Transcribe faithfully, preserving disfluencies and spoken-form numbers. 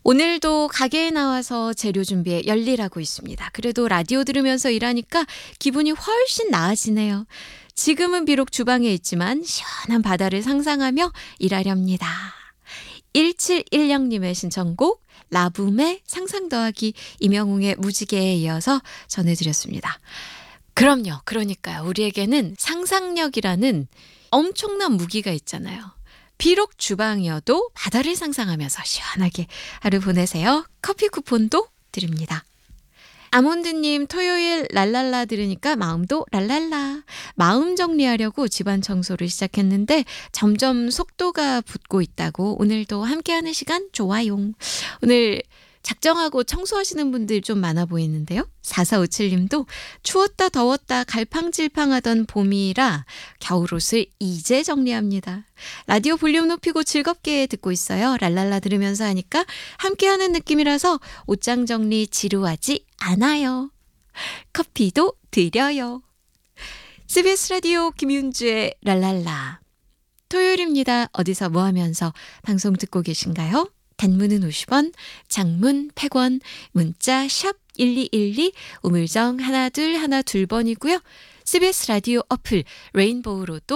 오늘도 가게에 나와서 재료 준비에 열일하고 있습니다. 그래도 라디오 들으면서 일하니까 기분이 훨씬 나아지네요. 지금은 비록 주방에 있지만 시원한 바다를 상상하며 일하렵니다. 일칠일영님의 신청곡 라붐의 상상 더하기 임영웅의 무지개에 이어서 전해드렸습니다. 그럼요. 그러니까요. 우리에게는 상상력이라는 엄청난 무기가 있잖아요. 비록 주방이어도 바다를 상상하면서 시원하게 하루 보내세요. 커피 쿠폰도 드립니다. 아몬드님 토요일 랄랄라 들으니까 마음도 랄랄라. 마음 정리하려고 집안 청소를 시작했는데 점점 속도가 붙고 있다고 오늘도 함께하는 시간 좋아요. 오늘 작정하고 청소하시는 분들 좀 많아 보이는데요. 사사오칠님도 추웠다 더웠다 갈팡질팡하던 봄이라 겨울옷을 이제 정리합니다. 라디오 볼륨 높이고 즐겁게 듣고 있어요. 랄랄라 들으면서 하니까 함께하는 느낌이라서 옷장 정리 지루하지 않아요. 커피도 드려요. 씨비에스 라디오 김윤주의 랄랄라. 토요일입니다. 어디서 뭐 하면서 방송 듣고 계신가요? 단문은 오십 원, 장문 백 원, 문자 샵 일이일이, 우물정 하나 둘 하나 둘 번이고요. 씨비에스 라디오 어플 레인보우로도